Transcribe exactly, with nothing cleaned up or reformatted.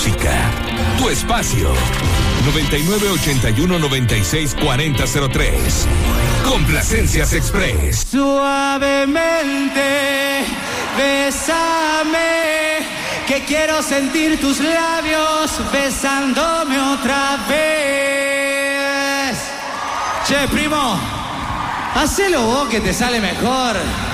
música, tu espacio. noventa y nueve ochenta y uno noventa y seis cuarenta cero tres. Complacencias Express. Suavemente, bésame, que quiero sentir tus labios besándome otra vez. Che, primo, hacelo vos que te sale mejor.